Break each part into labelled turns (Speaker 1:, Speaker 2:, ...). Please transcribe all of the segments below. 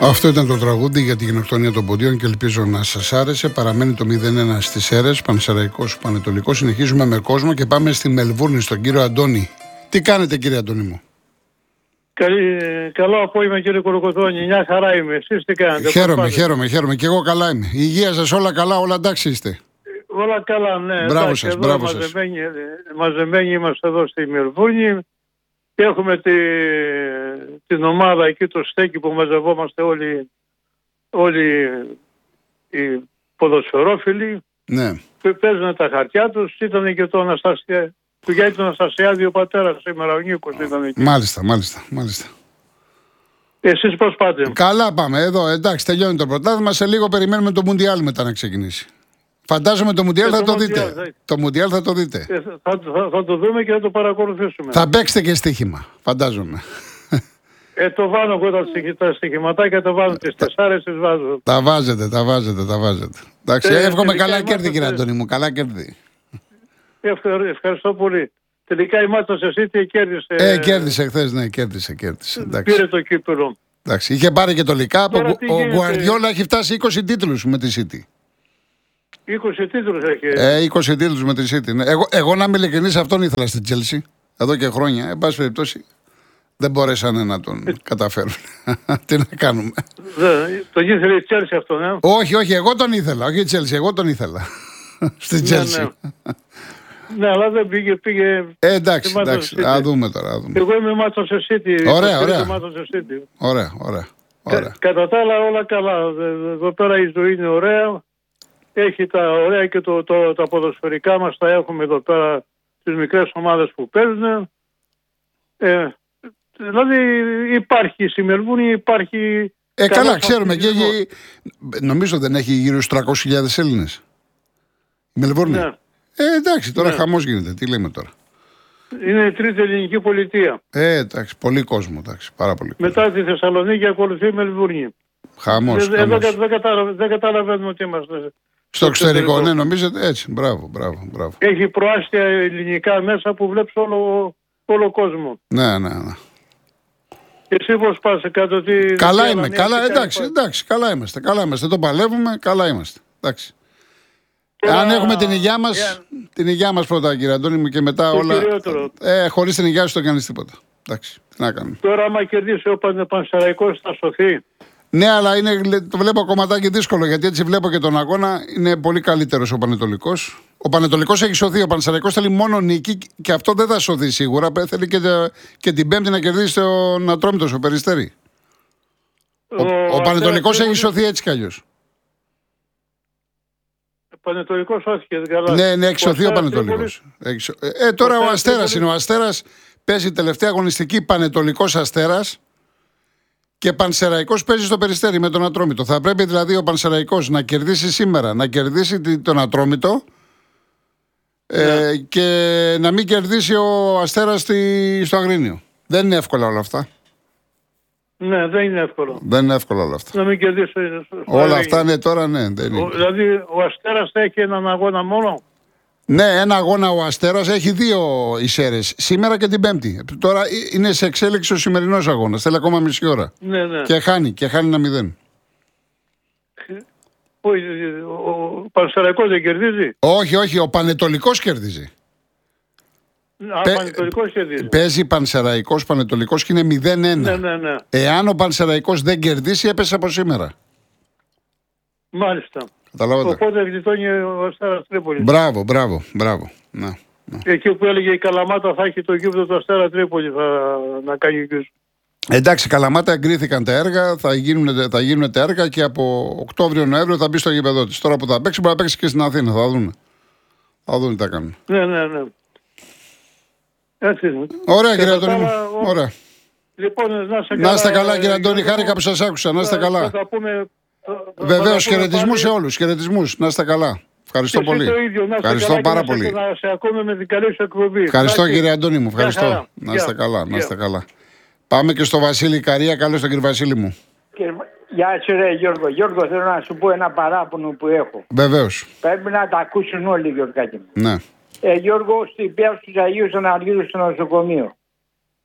Speaker 1: Αυτό ήταν το τραγούδι για την γενοκτονία των ποντίων και ελπίζω να σας άρεσε. Παραμένει το 0-1 στις αίρες, Πανσεραϊκός Πανετολικός. Συνεχίζουμε με κόσμο και πάμε στη Μελβούρνη, στον κύριο Αντώνη. Τι κάνετε, κύριε Αντώνη μου?
Speaker 2: Καλό απόγευμα, κύριε Κολοκοτρώνη. Μια χαρά είμαι. Εσείς τι κάνετε?
Speaker 1: Χαίρομαι. Και εγώ καλά είμαι. Η υγεία σας όλα καλά, όλα εντάξει είστε?
Speaker 2: Όλα καλά, ναι.
Speaker 1: Μπράβο σας, μπράβο σας.
Speaker 2: Μαζεμένοι είμαστε εδώ στη Μελβούρνη και έχουμε την ομάδα εκεί, το στέκι που μαζευόμαστε όλοι οι ποδοσφαιρόφιλοι.
Speaker 1: Ναι.
Speaker 2: Που παίζουν τα χαρτιά τους. Ήταν και το Γιάννη του Αναστασιάδη, ο πατέρας σήμερα, ο Νίκος ήταν εκεί.
Speaker 1: Μάλιστα.
Speaker 2: Εσείς πώς πάτε?
Speaker 1: Καλά πάμε εδώ, εντάξει, τελειώνει το πρωτάθλημα. Σε λίγο περιμένουμε το Μουντιάλ μετά να ξεκινήσει. Φαντάζομαι το Μουντιάλ θα το δείτε. Το Μουντιάλ θα το δείτε.
Speaker 2: Θα το δούμε και θα το παρακολουθήσουμε.
Speaker 1: Θα παίξετε και στοίχημα, φαντάζομαι.
Speaker 2: Το βάζω εγώ τα στοιχηματάκια, τα βάζω τις 4, τις βάζω.
Speaker 1: Τα βάζετε. Εντάξει, εύχομαι καλά κέρδη, κύριε Αντώνη μου, καλά κέρδη.
Speaker 2: Ευχαριστώ πολύ. Τελικά η Manchester City κέρδισε.
Speaker 1: Κέρδισε χθες, ναι, κέρδισε.
Speaker 2: Πήρε το κύπελλο.
Speaker 1: Εντάξει, είχε πάρει και το Λικάπ. Ο Γκουαρδιόλα έχει φτάσει 20 τίτλους με τη City.
Speaker 2: 20 τίτλους έχει.
Speaker 1: 20 τίτλους με τη City. Ναι. Εγώ να είμαι ειλικρινής, αυτόν ήθελα στην Chelsea εδώ και χρόνια. Εν πάση περιπτώσει, δεν μπορέσανε να τον καταφέρουν. Τι να κάνουμε.
Speaker 2: Τον ήθελε η Chelsea αυτό, ναι.
Speaker 1: Όχι, εγώ τον ήθελα. Όχι η Chelsea, εγώ τον ήθελα. Στην Chelsea.
Speaker 2: Ναι, αλλά δεν πήγε.
Speaker 1: Εντάξει, θα δούμε τώρα.
Speaker 2: Εγώ είμαι Manchester City.
Speaker 1: Ωραία.
Speaker 2: Κατά τα άλλα όλα καλά. Εδώ πέρα η ζωή είναι ωραία. Έχει τα ωραία και τα ποδοσφαιρικά μας τα έχουμε εδώ πέρα, τις μικρές ομάδες που παίζουν. Δηλαδή υπάρχει στη Μελβούρνη, υπάρχει...
Speaker 1: Καλά, ξέρουμε. Νομίζω δεν έχει γύρω στους 300.000 Έλληνες η Μελβούρνη.
Speaker 2: Ναι.
Speaker 1: Εντάξει, τώρα χαμός γίνεται. Τι λέμε τώρα.
Speaker 2: Είναι η τρίτη ελληνική πολιτεία.
Speaker 1: Εντάξει, πολύ κόσμο, εντάξει, πάρα πολύ κόσμο.
Speaker 2: Μετά τη Θεσσαλονίκη ακολουθεί η Μελβούρνη.
Speaker 1: Χαμός.
Speaker 2: Δεν καταλαβαίνουμε ότι είμαστε.
Speaker 1: Στο εξωτερικό, ναι, νομίζετε έτσι. Μπράβο.
Speaker 2: Έχει προάστια ελληνικά μέσα που βλέπεις όλο κόσμο.
Speaker 1: Ναι.
Speaker 2: Και εσύ πώς πας κάτω?
Speaker 1: Καλά είμαι, εντάξει, καλά είμαστε. Το παλεύουμε, καλά είμαστε. Εντάξει. Αν έχουμε την υγειά μας πρώτα, κύριε Αντώνη μου, και μετά όλα. Χωρίς την υγειά σου δεν κάνεις τίποτα. Εντάξει, τι να κάνουμε.
Speaker 2: Τώρα, άμα κερδίσει ο Πανσεραϊκός, θα σωθεί.
Speaker 1: Ναι, αλλά το βλέπω κομματάκι δύσκολο, γιατί έτσι βλέπω και τον αγώνα. Είναι πολύ καλύτερος ο Πανετολικός. Ο Πανετολικός έχει σωθεί. Ο Πανσεραϊκός θέλει μόνο νίκη και αυτό δεν θα σωθεί σίγουρα. Θέλει και την Πέμπτη να κερδίσει τον Ατρόμητο, ο Περιστέρι. Ο Πανετολικός έχει σωθεί έτσι κι αλλιώς.
Speaker 2: Πανετολικός σώθηκε καλά.
Speaker 1: Ναι, έχει σωθεί ο Πανετολικός. Τώρα ο Αστέρας είναι. Ο Αστέρας παίζει τελευταία αγωνιστική, Πανετολικός Αστέρας. Και Πανσεραϊκός παίζει στο Περιστέρι με τον Ατρόμητο. Θα πρέπει δηλαδή ο Πανσεραϊκός να κερδίσει σήμερα, να κερδίσει τον Ατρόμητο και να μην κερδίσει ο Αστέρας στο Αγρίνιο. Δεν είναι εύκολα όλα αυτά.
Speaker 2: Ναι, δεν είναι εύκολο.
Speaker 1: Δεν είναι εύκολα όλα αυτά.
Speaker 2: Να μην κερδίσει.
Speaker 1: Όλα αυτά είναι τώρα, ναι. Δεν είναι.
Speaker 2: Δηλαδή ο Αστέρας θα έχει έναν αγώνα μόνο.
Speaker 1: Ναι, ένα αγώνα ο Αστέρας, έχει 2 εισέρες, σήμερα και την Πέμπτη. Τώρα είναι σε εξέλιξη ο σημερινός αγώνας, θέλει ακόμα μισή ώρα.
Speaker 2: Ναι.
Speaker 1: Και χάνει 1-0.
Speaker 2: Ο Πανσεραϊκός δεν κερδίζει.
Speaker 1: Όχι, ο Πανετολικός κερδίζει.
Speaker 2: Πανετολικός κερδίζει.
Speaker 1: Παίζει Πανσεραϊκός, Πανετολικός και είναι 0-1.
Speaker 2: Ναι.
Speaker 1: Εάν ο Πανσεραϊκός δεν κερδίσει, έπεσε από σήμερα.
Speaker 2: Μάλιστα.
Speaker 1: Καταλάβατε.
Speaker 2: Οπότε γλιτώνει ο Αστέρας Τρίπολης.
Speaker 1: Μπράβο. Ναι.
Speaker 2: Εκεί που έλεγε η Καλαμάτα θα έχει το γήπεδο του Αστέρα Τρίπολη να κάνει και.
Speaker 1: Εντάξει, Καλαμάτα εγκρίθηκαν τα έργα, θα γίνουν τα έργα και από Οκτώβριο-Νοέμβριο θα μπει στο γήπεδο της. Τώρα που θα παίξει, μπορεί να παίξει και στην Αθήνα, θα δουν. Θα δουν τι θα κάνουν.
Speaker 2: Ναι. Έτσι είναι.
Speaker 1: Ωραία, κύριε Αντώνη. Ωραία.
Speaker 2: Λοιπόν,
Speaker 1: να είστε καλά, κύριε Αντώνη, χάρηκα που σας άκουσα. Να είστε καλά. Βεβαίως, χαιρετισμούς σε όλους. Χαιρετισμούς. Να είστε καλά. Ευχαριστώ πολύ. Ευχαριστώ πάρα πολύ.
Speaker 2: Να σε ακούμε με την καλή σου εκπομπή.
Speaker 1: Ευχαριστώ, κύριε Αντώνη μου. Ευχαριστώ. Να είστε καλά. Πάμε και στο Βασίλη Καρία. Καλώς τον κύριο Βασίλη μου.
Speaker 3: Γεια σου ρε Γιώργο. Γιώργο, θέλω να σου πω ένα παράπονο που έχω.
Speaker 1: Βεβαίως.
Speaker 3: Πρέπει να τα ακούσουν όλοι, Γιώργακι μου.
Speaker 1: Ναι.
Speaker 3: Γιώργο, στην πέρα στους Αγίους Αναργύρους στο νοσοκομείο.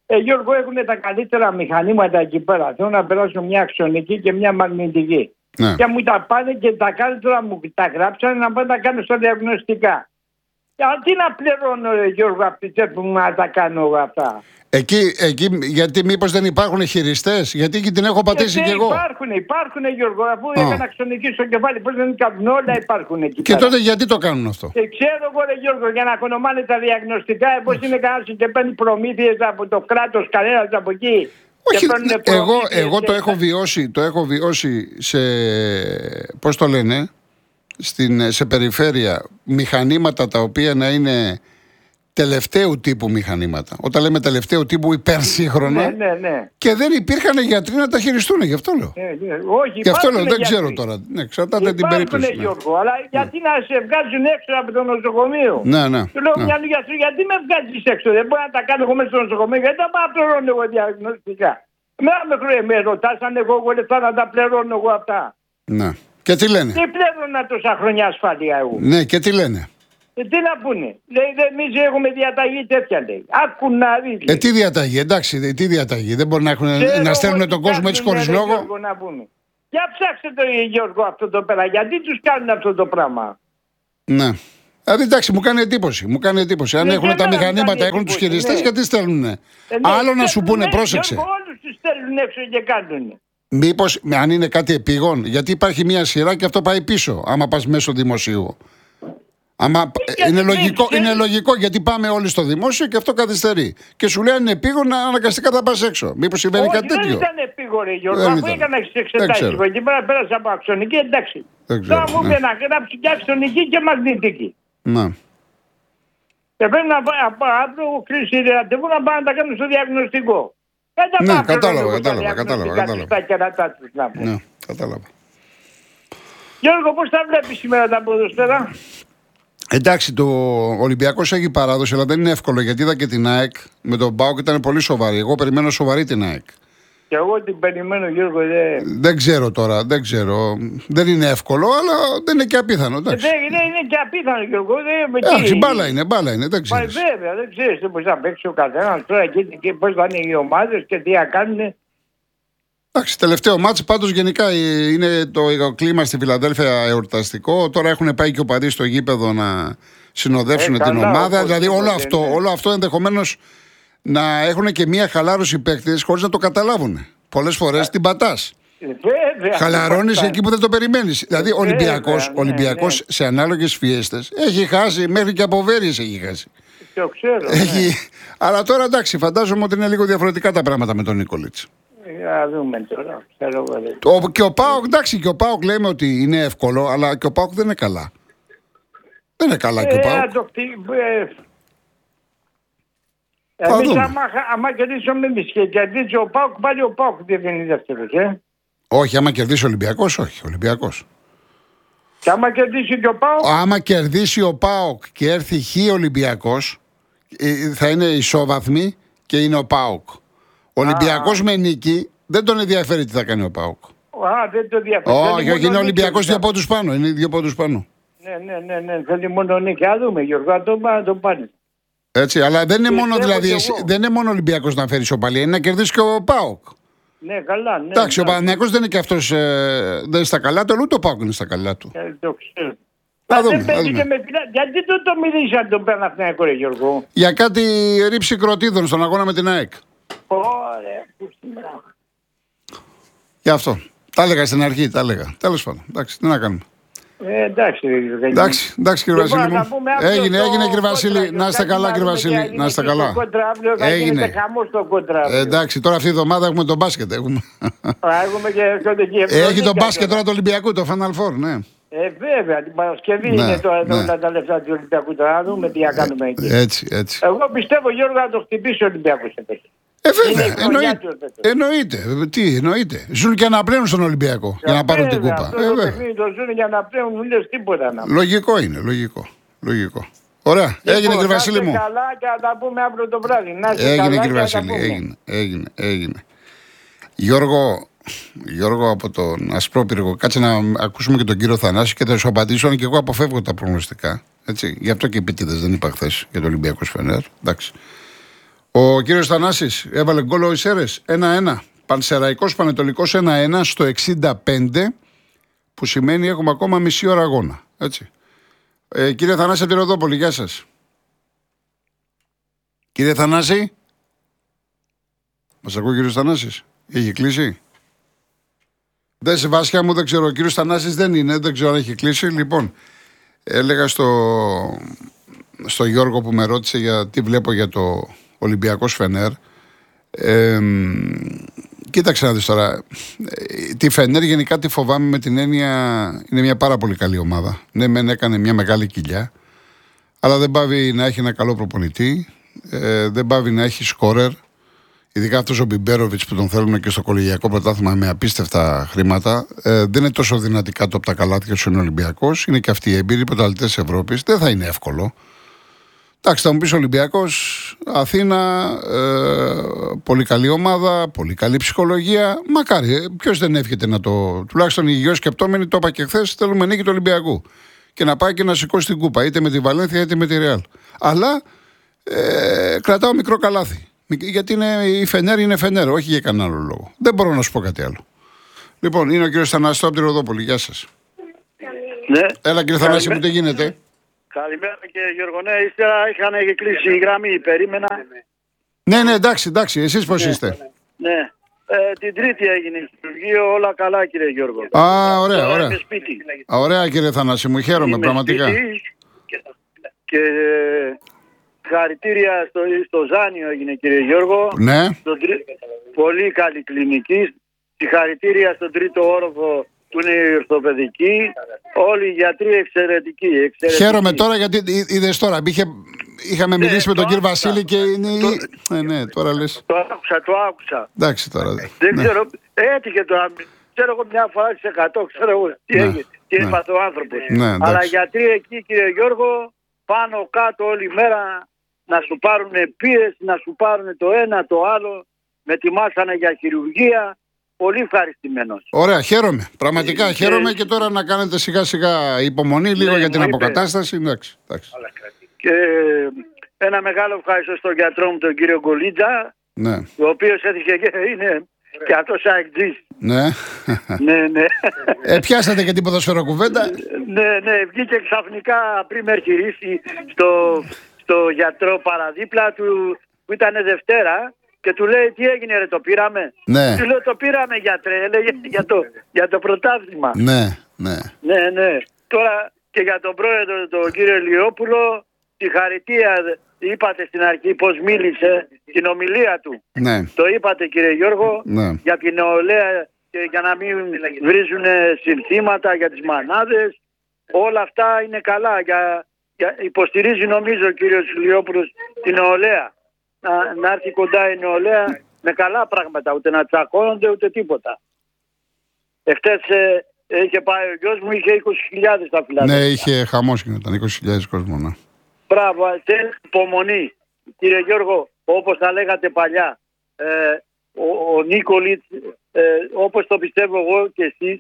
Speaker 3: Γιώργο, έχουν τα καλύτερα μηχανήματα εκεί πέρα. Θέλω να περάσω μια αξονική και μια μαγνητική.
Speaker 1: Ναι.
Speaker 3: Και μου τα πάνε και τα καλύτερα μου τα γράψανε να πάνε τα κάνω στα διαγνωστικά. Τι να πληρώνω, Γιώργο, από τη τσέπη μου να τα κάνω εγώ αυτά.
Speaker 1: Εκεί, γιατί μήπως δεν υπάρχουν χειριστές, γιατί εκεί την έχω πατήσει κι εγώ.
Speaker 3: Υπάρχουν, Γιώργο, αφού έκανα αξονική στο κεφάλι, πώς δεν κάνουν, όλα υπάρχουν εκεί.
Speaker 1: Και τότε γιατί το κάνουν αυτό?
Speaker 3: Ξέρω εγώ, Γιώργο, για να κονομάνε τα διαγνωστικά, πώς είναι κανένας και παίρνει προμήθειες από το κράτος, κανένας από εκεί.
Speaker 1: Όχι, εγώ το έχω βιώσει σε, πώς το λένε, σε περιφέρεια, μηχανήματα τα οποία να είναι τελευταίου τύπου μηχανήματα. Όταν λέμε τελευταίου τύπου, υπερσύγχρονα.
Speaker 3: Ναι.
Speaker 1: Και δεν υπήρχαν γιατροί να τα χειριστούν, γι' αυτό λέω.
Speaker 3: Όχι,
Speaker 1: γι' αυτό λέω, δεν ξέρω τώρα. Ναι, εξαρτάται την περίπτωση.
Speaker 3: Γιώργο, αλλά γιατί να σε βγάζουν έξω από το νοσοκομείο.
Speaker 1: Ναι.
Speaker 3: Του λέω μια γιατρού, γιατί με βγάζεις έξω, δεν μπορώ να τα κάνω εγώ μέσα στο νοσοκομείο, γιατί δεν πάω να πληρώνω εγώ διαγνωστικά. Με ρωτάς αν εγώ λεφτά να τα πληρώνω εγώ αυτά.
Speaker 1: Ναι. Και τι λένε?
Speaker 3: Τι πλέρωνα τόσα χρόνια ασφάλεια εγώ.
Speaker 1: Ναι, και τι λένε?
Speaker 3: Τι να πούνε. Λέει, εμείς έχουμε διαταγή τέτοια, λέει. Άκου να δεις.
Speaker 1: Τι διαταγή, εντάξει, τι διαταγή. Δεν μπορεί να στέλνουν τον κόσμο έτσι χωρίς λόγο.
Speaker 3: Για ψάξτε το, Γιώργο, αυτό το πέρα. Γιατί τους κάνουν αυτό το πράγμα?
Speaker 1: Ναι. Δηλαδή, εντάξει, μου κάνει εντύπωση. Αν έχουν τα μηχανήματα, έχουν τους χειριστές, γιατί στέλνουνε. Άλλο να σου πούνε, πρόσεξε.
Speaker 3: Όλους τους στέλνουν έξω και κάνουν.
Speaker 1: Μήπως, αν είναι κάτι επίγον, γιατί υπάρχει μια σειρά και αυτό πάει πίσω, άμα πας μέσω δημοσίου. Είναι λογικό γιατί πάμε όλοι στο δημόσιο και αυτό καθυστερεί. Και σου λέει αν είναι επίγον, αναγκαστικά θα πας έξω. Μήπως συμβαίνει κάτι τέτοιο?
Speaker 3: Δεν ήταν επίγον, ρε Γιώργο. Αφού έκανα τις εξετάσεις εγώ εκεί πέρα, πέρασα από αξονική, εντάξει. Τώρα μου είπε να γράψει και αξονική και μαγνητική.
Speaker 1: Ναι.
Speaker 3: Και πρέπει να αύριο κλείσει ραντεβού να πάμε να τα κάνουμε στο διαγνωστικό.
Speaker 1: Ναι, κατάλαβα.
Speaker 3: Ναι,
Speaker 1: κατάλαβα.
Speaker 3: Γιώργο, πώς τα βλέπεις σήμερα τα ποδοσφαίρα?
Speaker 1: Εντάξει, το Ολυμπιακός έχει παράδοση, αλλά δεν είναι εύκολο γιατί είδα και την ΑΕΚ με τον ΠΑΟΚ, ήταν πολύ σοβαρή. Εγώ περιμένω σοβαρή την ΑΕΚ.
Speaker 3: Και εγώ την περιμένω, Γιώργο.
Speaker 1: Δεν ξέρω τώρα, δεν είναι εύκολο, αλλά δεν είναι και απίθανο.
Speaker 3: Δεν είναι και απίθανο, Γιώργο.
Speaker 1: Εντάξει, μπάλα είναι, δεν ξέρεις.
Speaker 3: Βέβαια, δεν ξέρεις πώς θα παίξει ο καθένας τώρα και πώς θα είναι οι ομάδες και τι θα κάνουν.
Speaker 1: Εντάξει, τελευταίο μάτς πάντως γενικά είναι το κλίμα στη Φιλαδέλφια εορταστικό. Τώρα έχουν πάει και ο Παρί στο γήπεδο να συνοδεύσουν την ομάδα. Δηλαδή όλο αυτό ενδεχομένως να έχουν και μια χαλάρωση οι παίκτες χωρίς να το καταλάβουν. Πολλές φορές την πατάς. Χαλαρώνεις εκεί που δεν το περιμένεις. Δηλαδή ο Ολυμπιακός σε ανάλογες φιέστες έχει χάσει, μέχρι και από Βέρειες έχει χάσει.
Speaker 3: Το ξέρω.
Speaker 1: Αλλά τώρα εντάξει, φαντάζομαι ότι είναι λίγο διαφορετικά τα πράγματα με τον Νίκολιτς.
Speaker 3: Να δούμε τώρα.
Speaker 1: Και ο ΠΑΟΚ, εντάξει, και ο ΠΑΟΚ λέμε ότι είναι εύκολο, αλλά και ο ΠΑΟΚ δεν είναι καλά. Δεν είναι καλά και ο ΠΑΟΚ.
Speaker 3: Εμείς άμα κερδίσουμε εμείς και κερδίσει ο ΠΑΟΚ, πάλι ο ΠΑΟΚ δεν είναι δεύτερος.
Speaker 1: Όχι, άμα κερδίσει ο Ολυμπιακός, όχι. Ολυμπιακός.
Speaker 3: Και άμα κερδίσει και ο ΠΑΟΚ.
Speaker 1: Άμα κερδίσει ο ΠΑΟΚ και έρθει χ Ολυμπιακός, θα είναι ισόβαθμοι και είναι ο ΠΑΟΚ. Ο Ολυμπιακός με νίκη δεν τον ενδιαφέρει τι θα κάνει ο ΠΑΟΚ.
Speaker 3: Δεν το ενδιαφέρει.
Speaker 1: Όχι, είναι ο Ολυμπιακός 2 πόντους πάνω. Είναι 2 πόντους πάνω.
Speaker 3: Ναι. Θέλει μόνο νίκη. Α δούμε, Γιώργο, να το πάρει.
Speaker 1: Έτσι, αλλά δεν είναι μόνο, δηλαδή, δεν είναι μόνο ο Ολυμπιακός να φέρει ισοπαλία, είναι να κερδίσει και ο ΠΑΟΚ.
Speaker 3: Ναι, καλά. Ναι,
Speaker 1: εντάξει, ο Παναθηναϊκός δεν είναι και αυτός δεν είναι στα καλά του, ούτε ο ΠΑΟΚ είναι στα καλά του.
Speaker 3: Το ξέρω.
Speaker 1: δούμε.
Speaker 3: Γιατί δεν το μιλήσατε τον Παναθηναϊκό, ρε Γιώργο?
Speaker 1: Για κάτι ρήψη κροτίδων στον αγώνα με την ΑΕΚ.
Speaker 3: Ωραία.
Speaker 1: Γι' αυτό. Τα έλεγα στην αρχή, Τέλος πάντων. Εντάξει, τι να κάνουμε.
Speaker 3: Εντάξει,
Speaker 1: κύριε Βασίλη μου. Έγινε, κύριε Βασίλη. Να είστε καλά, κύριε Βασίλη. Να είστε καλά.
Speaker 3: Έγινε.
Speaker 1: Εντάξει, τώρα αυτή η εβδομάδα έχουμε τον μπάσκετ.
Speaker 3: Έχει
Speaker 1: τον μπάσκετ τώρα του Ολυμπιακού, το Final Four, ναι.
Speaker 3: Βέβαια, την Παρασκευή είναι τώρα τα λεφτά του Ολυμπιακού. Τώρα να δούμε τι θα κάνουμε εκεί.
Speaker 1: Έτσι.
Speaker 3: Εγώ πιστεύω, Γιώργο, να το χτυπήσει ο Ολυμπιακός.
Speaker 1: Βέβαια, εννοείται. Ζουν και αναπλέουν στον Ολυμπιακό για να πάρουν την κούπα.
Speaker 3: Το ζουν για να πλέουν, μην λες τίποτα.
Speaker 1: Λογικό είναι, λογικό. Ωραία, έγινε κύριε Βασίλη μου.
Speaker 3: Καλά και θα τα πούμε αύριο το βράδυ.
Speaker 1: Έγινε κύριε Βασίλη, έγινε. Γιώργο από τον Ασπρόπυργο, κάτσε να ακούσουμε και τον κύριο Θανάση και θα σου απαντήσω, αν και εγώ αποφεύγω τα προγνωστικά. Έτσι. Γι' αυτό και επίτηδες δεν είπα χθες για το Ολυμπιακό Φενέρ. Εντάξει. Ο κύριος Θανάσης έβαλε γκολ ο Ισέρες 1-1. Πανσεραϊκός Πανετολικός 1-1 στο 65, που σημαίνει έχουμε ακόμα μισή ώρα αγώνα. Έτσι. Κύριε Θανάση από τη Ροδόπολη, γεια σας. Κύριε Θανάση. Μας ακούει ο κύριος Θανάσης? Έχει κλείσει? Δεν σε Βάσια μου, δεν ξέρω. Ο κύριος Θανάσης δεν είναι, δεν ξέρω αν έχει κλείσει. Λοιπόν, έλεγα στο Γιώργο που με ρώτησε για τι βλέπω για το Ολυμπιακός Φενέρ. Κοίταξε να δεις τώρα. Τη Φενέρ γενικά τη φοβάμαι με την έννοια, είναι μια πάρα πολύ καλή ομάδα. Ναι, μεν έκανε μια μεγάλη κοιλιά, αλλά δεν πάβει να έχει ένα καλό προπονητή, δεν πάβει να έχει σκόρερ. Ειδικά αυτός ο Μπιμπέροβιτς που τον θέλουν και στο κολεγιακό πρωτάθλημα με απίστευτα χρήματα. Δεν είναι τόσο δυνατή κάτω από τα καλάθια του είναι Ολυμπιακός. Είναι και αυτοί οι εμπειροί πρωταθλητές Ευρώπης. Δεν θα είναι εύκολο. Εντάξει, θα μου πεις Ολυμπιακός, Αθήνα, πολύ καλή ομάδα, πολύ καλή ψυχολογία. Μακάρι, ποιος δεν εύχεται να το. Τουλάχιστον οι υγιώς σκεπτόμενοι, το είπα και χθες, θέλουμε νίκη του Ολυμπιακού. Και να πάει και να σηκώσει την κούπα, είτε με τη Βαλένθια είτε με τη Ρεάλ. Αλλά κρατάω μικρό καλάθι. Γιατί η Φενέρ είναι Φενέρ, όχι για κανένα άλλο λόγο. Δεν μπορώ να σου πω κάτι άλλο. Λοιπόν, είναι ο κύριος Θανάσης από τη Ροδόπολη. Γεια σας.
Speaker 3: Ναι.
Speaker 1: Έλα κύριε Θανάση, μου τι γίνεται?
Speaker 3: Καλημέρα κύριε Γιώργο. Ναι, ύστερα είχαν κλείσει η γραμμή, περίμενα.
Speaker 1: Ναι, εντάξει. Εσείς πώς είστε?
Speaker 3: Ναι. Την Τρίτη έγινε η λειτουργία, όλα καλά κύριε Γιώργο.
Speaker 1: Α, ωραία.
Speaker 3: Είμαι σπίτι.
Speaker 1: Ωραία κύριε Θανάση, μου χαίρομαι
Speaker 3: Είμαι
Speaker 1: πραγματικά.
Speaker 3: σπίτι και χαρητήρια στο Ζάνιο έγινε κύριε Γιώργο.
Speaker 1: Ναι.
Speaker 3: Πολύ καλή κλινική. Συγχαρητήρια στον τρίτο όροφο που είναι η ορθοπαιδική. Όλοι οι γιατροί εξαιρετικοί.
Speaker 1: Χαίρομαι τώρα γιατί είδες τώρα. Είχαμε μιλήσει με τον κύριο Βασίλη και είναι. Ναι, τώρα λες.
Speaker 3: Το άκουσα.
Speaker 1: Εντάξει τώρα.
Speaker 3: Δεν ξέρω. Έτυχε τώρα. Ξέρω εγώ μια φορά στις 100. Ξέρω εγώ τι έπαθε ο άνθρωπος. Αλλά οι γιατροί εκεί κύριε Γιώργο πάνω κάτω όλη μέρα να σου πάρουν πίεση, να σου πάρουν το ένα το άλλο. Με ετοιμάσανε για χειρουργία. Πολύ ευχαριστημένος.
Speaker 1: Ωραία, χαίρομαι. Πραγματικά χαίρομαι και τώρα να κάνετε σιγά σιγά υπομονή λίγο για την αποκατάσταση. Εντάξει.
Speaker 3: Και ένα μεγάλο ευχαριστώ στον γιατρό μου τον κύριο Γκολίτζα,
Speaker 1: ναι.
Speaker 3: Ο οποίος έτυχε και είναι και αυτός αεκτζής.
Speaker 1: Ναι. Πιάσατε και την ποδοσφαιροκουβέντα.
Speaker 3: Ναι, βγήκε ξαφνικά πριν με αρχιρίσει στο γιατρό παραδίπλα του που ήταν Δευτέρα. Και του λέει τι έγινε ρε, το πήραμε?
Speaker 1: Ναι.
Speaker 3: Του λέω το πήραμε γιατρέ, έλεγε για το πρωτάθλημα.
Speaker 1: Ναι.
Speaker 3: Τώρα και για τον πρόεδρο τον κύριο Ηλιόπουλο, συγχαρητήρια, είπατε στην αρχή πως μίλησε την ομιλία του.
Speaker 1: Ναι.
Speaker 3: Το είπατε κύριε Γιώργο, για την νεολαία και για να μην βρίζουν συνθήματα για τις μανάδες. Όλα αυτά είναι καλά. Υποστηρίζει νομίζω ο κύριος Ηλιόπουλος την νεολαία. Να έρθει κοντά η νεολαία με καλά πράγματα, ούτε να τσακώνονται ούτε τίποτα. Εχθές είχε πάει ο γιος μου, είχε 20.000 στα φυλάδια.
Speaker 1: Ναι, είχε χαμός και ήταν 20.000 κόσμο. Ναι.
Speaker 3: Μπράβο, θέλει υπομονή. Κύριε Γιώργο, όπως τα λέγατε παλιά, ο Νίκολιτς, όπως το πιστεύω εγώ και εσείς,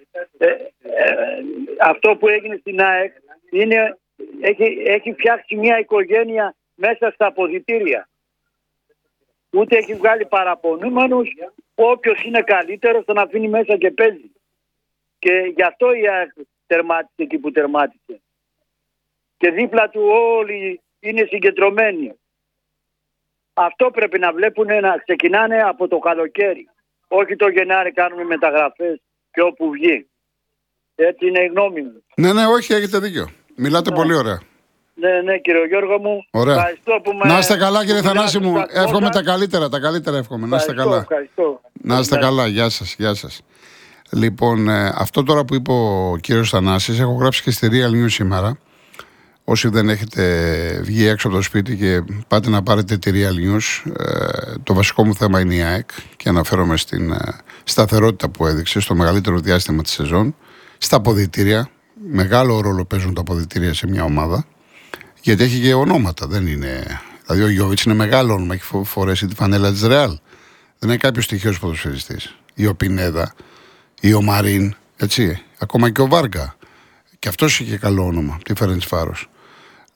Speaker 3: αυτό που έγινε στην ΑΕΚ έχει φτιάξει μια οικογένεια μέσα στα αποδυτήρια. Ούτε έχει βγάλει παραπονούμενους, όποιος είναι καλύτερος τον αφήνει μέσα και παίζει. Και γι' αυτό η ΑΕΚ τερμάτισε εκεί που τερμάτισε. Και δίπλα του όλοι είναι συγκεντρωμένοι. Αυτό πρέπει να βλέπουν να ξεκινάνε από το καλοκαίρι. Όχι το Γενάρη κάνουμε μεταγραφές και όπου βγει. Έτσι είναι η γνώμη μου.
Speaker 1: Ναι, όχι, έχετε δίκιο. Μιλάτε πολύ ωραία.
Speaker 3: Ναι, κύριε Γιώργο μου.
Speaker 1: Ωραία.
Speaker 3: Που
Speaker 1: να είστε καλά, κύριε Θανάση μου. Εύχομαι τα καλύτερα. Τα καλύτερα εύχομαι. Να είστε καλά.
Speaker 3: Ευχαριστώ.
Speaker 1: Να είστε καλά. Γεια σας. Λοιπόν, αυτό τώρα που είπε ο κύριος Θανάσης, έχω γράψει και στη Real News σήμερα. Όσοι δεν έχετε βγει έξω από το σπίτι και πάτε να πάρετε τη Real News, το βασικό μου θέμα είναι η ΑΕΚ και αναφέρομαι στην σταθερότητα που έδειξε στο μεγαλύτερο διάστημα της σεζόν. Στα αποδυτήρια. Μεγάλο ρόλο παίζουν τα αποδυτήρια σε μια ομάδα. Γιατί έχει και ονόματα, δεν είναι. Δηλαδή ο Γιώβιτς είναι μεγάλο όνομα, έχει φορέσει τη φανέλα της Ρεάλ. Δεν είναι κάποιος τυχαίος ποδοσφαιριστής. Ή ο Πινέδα, ή ο Μαρίν, έτσι. Ακόμα και ο Βάργα. Και αυτός είχε καλό όνομα, τη Φερεντσβάρος.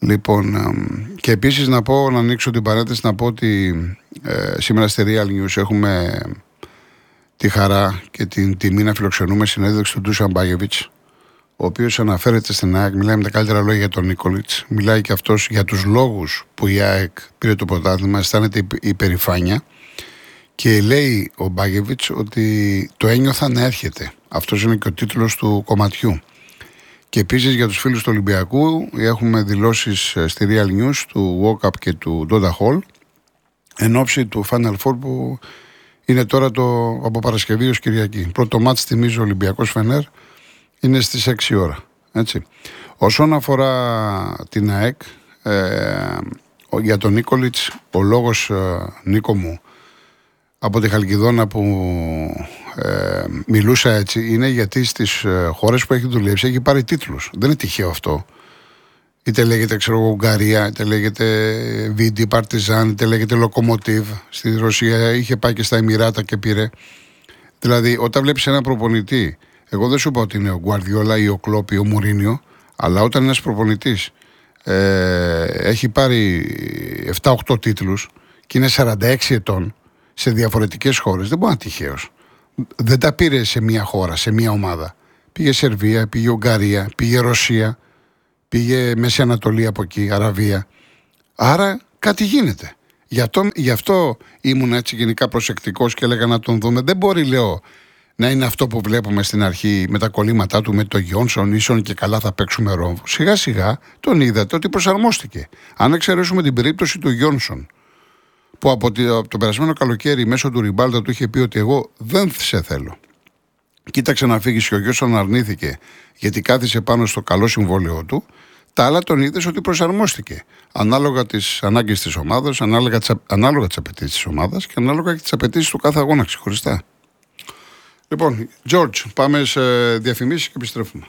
Speaker 1: Λοιπόν, και επίσης να ανοίξω την παρένθεση, να πω ότι σήμερα στη Real News έχουμε τη χαρά και την τιμή να φιλοξενούμε συνέντευξη του Ντούσαν Μπάγεβιτς, ο οποίος αναφέρεται στην ΑΕΚ, μιλάει με τα καλύτερα λόγια για τον Νίκολιτς, μιλάει και αυτός για τους λόγους που η ΑΕΚ πήρε το πρωτάθλημα, αισθάνεται υπερηφάνεια και λέει ο Μπάγεβιτς ότι το ένιωθα να έρχεται. Αυτός είναι και ο τίτλος του κομματιού. Και επίσης για τους φίλους του Ολυμπιακού έχουμε δηλώσεις στη Real News του Walkup και του Donda Hall εν ώψη του Final Four που είναι τώρα από Παρασκευή ως Κυριακή. Πρώτο μάτς, θυμίζω, Ολυμπιακός Φενέρ είναι στις 6 ώρα. Έτσι. Όσον αφορά την ΑΕΚ, για τον Νίκολιτς, ο λόγος, Νίκο μου, από τη Χαλκιδόνα που μιλούσα έτσι, είναι γιατί στις χώρες που έχει δουλέψει έχει πάρει τίτλους. Δεν είναι τυχαίο αυτό. Είτε λέγεται, Ουγγαρία, είτε λέγεται Βίντι, Παρτιζάν, είτε λέγεται Λοκομοτίβ. Στη Ρωσία είχε πάει και στα Εμιράτα και πήρε. Δηλαδή, όταν βλέπεις έναν προπονητή, εγώ δεν σου είπα ότι είναι ο Γκουαρδιόλα ή ο Κλόπ ή ο Μουρίνιο, αλλά όταν ένας προπονητής έχει πάρει 7-8 τίτλους και είναι 46 ετών σε διαφορετικές χώρες, δεν μπορεί να είναι τυχαίος. Δεν τα πήρε σε μία χώρα, σε μία ομάδα. Πήγε Σερβία, πήγε Ουγγαρία, πήγε Ρωσία, πήγε Μέση Ανατολή από εκεί, Αραβία. Άρα κάτι γίνεται. Γι' αυτό ήμουν έτσι γενικά προσεκτικός και έλεγα να τον δούμε. Δεν μπορεί, λέω, να είναι αυτό που βλέπουμε στην αρχή με τα κολλήματά του, με το Γιόνσον, ίσον και καλά θα παίξουμε ρόμβο. Σιγά σιγά τον είδατε ότι προσαρμόστηκε. Αν εξαιρέσουμε την περίπτωση του Γιόνσον, που από το περασμένο καλοκαίρι μέσω του Ριμπάλτα του είχε πει ότι εγώ δεν σε θέλω. Κοίταξε να φύγει και ο Γιόνσον αρνήθηκε γιατί κάθισε πάνω στο καλό συμβόλαιο του. Τα άλλα τον είδες ότι προσαρμόστηκε. Ανάλογα τις ανάγκες της ομάδας, ανάλογα τις απαιτήσεις της ομάδας και ανάλογα και τις απαιτήσεις του κάθε αγώνα ξεχωριστά. Λοιπόν, George, πάμε σε διαφημίσεις και επιστρέφουμε.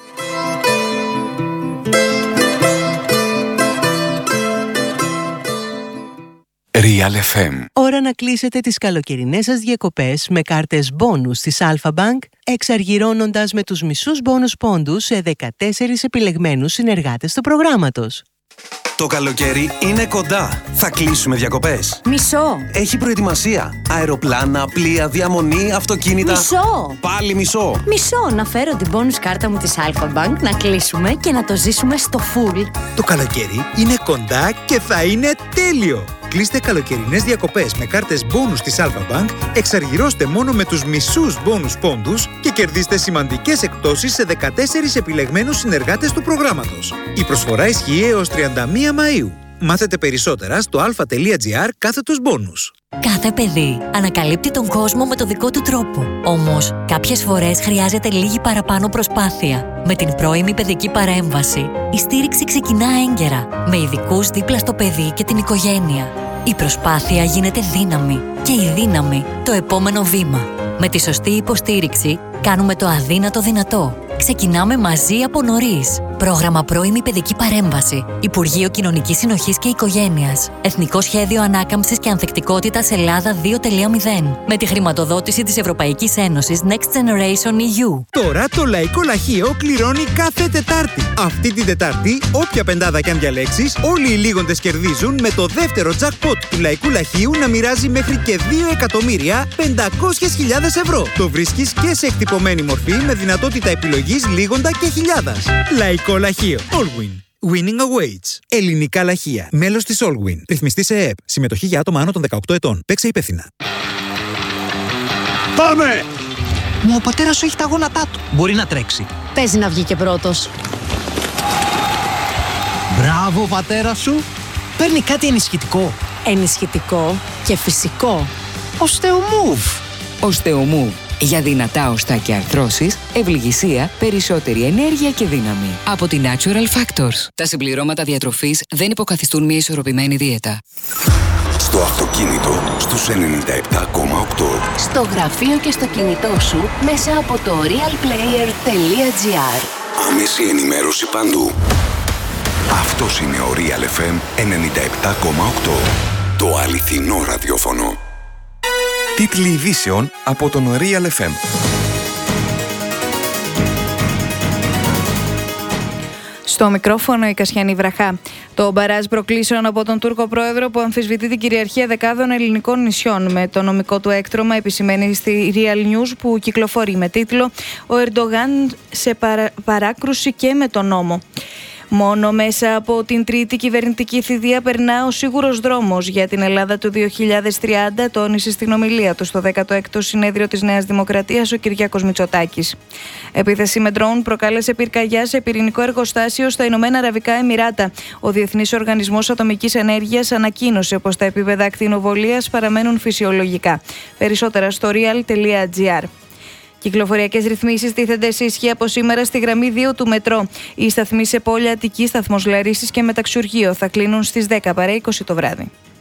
Speaker 4: Real FM.
Speaker 5: Ώρα να κλείσετε τις καλοκαιρινές σας διακοπές με κάρτες μπόνους της Alpha Bank, εξαργυρώνοντας με τους μισούς μπόνους πόντους σε 14 επιλεγμένους συνεργάτες του προγράμματος.
Speaker 4: Το καλοκαίρι είναι κοντά. Θα κλείσουμε διακοπές.
Speaker 6: Μισό.
Speaker 4: Έχει προετοιμασία. Αεροπλάνα, πλοία, διαμονή, αυτοκίνητα.
Speaker 6: Μισό.
Speaker 4: Πάλι μισό.
Speaker 6: Μισό. Να φέρω την bonus κάρτα μου της Alpha Bank, να κλείσουμε και να το ζήσουμε στο full.
Speaker 7: Το καλοκαίρι είναι κοντά και θα είναι τέλειο. Κλείστε καλοκαιρινές διακοπές με κάρτες bonus της Alpha Bank, εξαργυρώστε μόνο με τους μισούς bonus πόντους και κερδίστε σημαντικές εκπτώσεις σε 14 επιλεγμένους συνεργάτες του προγράμματος. Η προσφορά ισχύει έως 31 Μαΐου. Μάθετε περισσότερα στο alpha.gr/bonus.
Speaker 8: Κάθε παιδί ανακαλύπτει τον κόσμο με το δικό του τρόπο. Όμως, κάποιες φορές χρειάζεται λίγη παραπάνω προσπάθεια. Με την πρώιμη παιδική παρέμβαση, η στήριξη ξεκινά έγκαιρα, με ειδικούς δίπλα στο παιδί και την οικογένεια. Η προσπάθεια γίνεται δύναμη και η δύναμη το επόμενο βήμα. Με τη σωστή υποστήριξη, κάνουμε το αδύνατο δυνατό. Ξεκινάμε μαζί από νωρίς. Πρόγραμμα πρώιμη παιδική παρέμβαση. Υπουργείο Κοινωνικής Συνοχής και Οικογένειας. Εθνικό Σχέδιο Ανάκαμψης και Ανθεκτικότητας Ελλάδα 2.0. Με τη χρηματοδότηση της Ευρωπαϊκής Ένωσης Next Generation EU.
Speaker 7: Τώρα το Λαϊκό Λαχείο κληρώνει κάθε Τετάρτη. Αυτή την Τετάρτη, όποια πεντάδα κι αν διαλέξεις, όλοι οι λίγοντες κερδίζουν με το δεύτερο jackpot του Λαϊκού Λαχείου να μοιράζει μέχρι και 2.500.000 ευρώ. Το βρίσκεις και σε εκτυπωμένη μορφή με δυνατότητα επιλογής λίγοντα και χιλιάδας. Λαϊκό Λαχείο. Allwin. Winning awaits. Ελληνικά λαχεία. Μέλος της Allwin. Ρυθμιστή σε ΕΕΠ. Συμμετοχή για άτομα άνω των 18 ετών. Παίξε υπεύθυνα.
Speaker 9: Πάμε! Μα ο πατέρας σου έχει τα γόνατά του. Μπορεί να τρέξει.
Speaker 6: Παίζει να βγει και πρώτος.
Speaker 9: Μπράβο, πατέρα σου. Παίρνει κάτι ενισχυτικό.
Speaker 6: Ενισχυτικό και φυσικό.
Speaker 9: Osteomove.
Speaker 10: Osteomove. Για δυνατά οστά και αρθρώσεις, ευληγησία, περισσότερη ενέργεια και δύναμη. Από τη Natural Factors. Τα συμπληρώματα διατροφής δεν υποκαθιστούν μια ισορροπημένη δίαιτα.
Speaker 4: Στο αυτοκίνητο, στους 97,8.
Speaker 11: Στο γραφείο και στο κινητό σου, μέσα από το realplayer.gr.
Speaker 4: Άμεση ενημέρωση παντού. Αυτός είναι ο Real FM 97,8. Το αληθινό ραδιόφωνο. Τίτλοι ειδήσεων από τον Real FM.
Speaker 12: Στο μικρόφωνο η Κασιανή Βραχά. Το μπαράζ προκλήσεων από τον Τούρκο πρόεδρο που αμφισβητεί την κυριαρχία δεκάδων ελληνικών νησιών. Με το νομικό του έκτρωμα επισημαίνει στη Real News που κυκλοφορεί με τίτλο «Ο Ερντογάν σε παράκρουση και με τον νόμο». Μόνο μέσα από την τρίτη κυβερνητική θητεία περνά ο σίγουρος δρόμος για την Ελλάδα του 2030, τόνισε στην ομιλία του στο 16ο συνέδριο της Νέας Δημοκρατίας ο Κυριάκος Μητσοτάκης. Επίθεση με ντρόουν προκάλεσε πυρκαγιά σε πυρηνικό εργοστάσιο στα Ηνωμένα Αραβικά Εμιράτα. Ο Διεθνής Οργανισμός Ατομικής Ενέργειας ανακοίνωσε πως τα επίπεδα ακτινοβολίας παραμένουν φυσιολογικά. Περισσότερα στο real.gr. Κυκλοφοριακές ρυθμίσεις τίθενται σε ισχύ από σήμερα στη γραμμή 2 του μετρό. Οι σταθμοί σε Πόλη Αττική, σταθμός Λαρίσσης και Μεταξουργείο θα κλείνουν στις 10 παρά 20 το βράδυ.